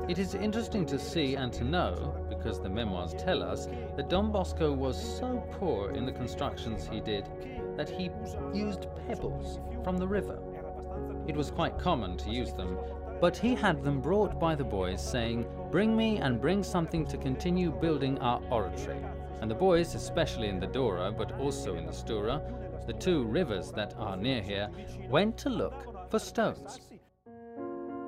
It is interesting to see and to know, because the memoirs tell us, that Don Bosco was so poor in the constructions he did that he used pebbles from the river. It was quite common to use them, but he had them brought by the boys saying, "Bring me and bring something to continue building our oratory." And the boys, especially in the Dora, but also in the Stura, the two rivers that are near here, went to look for stones.